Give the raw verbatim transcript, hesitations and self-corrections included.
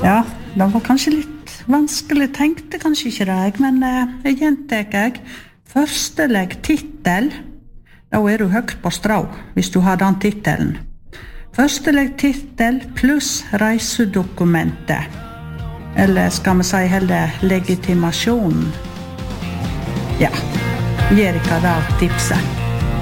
Ja, det var kanskje litt vanskelig, tenkte kanskje ikke det, men eh, jeg gjentek jeg. Førsteleg titel, da er du høgt på strå, hvis du har den titelen. Førsteleg titel pluss reisedokumentet. Eller skal vi si heller legitimasjonen? Ja, Erika da tipset.